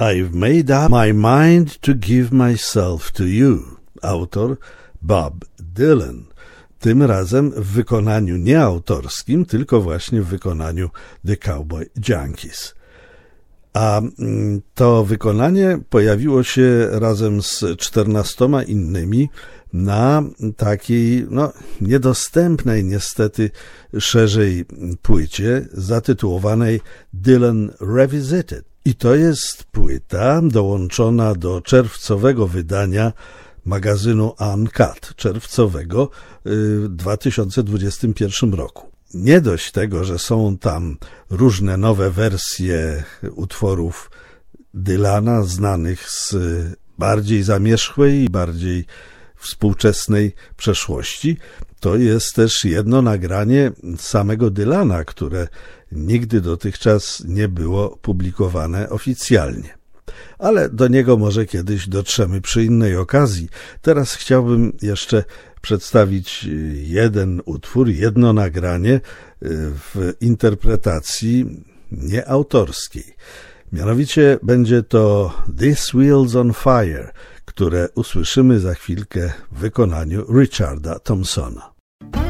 I've made up my mind to give myself to you. Autor Bob Dylan. Tym razem w wykonaniu nie autorskim, tylko właśnie w wykonaniu The Cowboy Junkies. A to wykonanie pojawiło się razem z 14 innymi na takiej, niedostępnej niestety szerzej płycie zatytułowanej Dylan Revisited. I to jest płyta dołączona do czerwcowego wydania magazynu Uncut, czerwcowego w 2021 roku. Nie dość tego, że są tam różne nowe wersje utworów Dylana, znanych z bardziej zamierzchłej i bardziej współczesnej przeszłości, to jest też jedno nagranie samego Dylana, które nigdy dotychczas nie było publikowane oficjalnie. Ale do niego może kiedyś dotrzemy przy innej okazji. Teraz chciałbym jeszcze przedstawić jeden utwór, jedno nagranie w interpretacji nieautorskiej. Mianowicie będzie to This Wheels on Fire, które usłyszymy za chwilkę w wykonaniu Richarda Thompsona.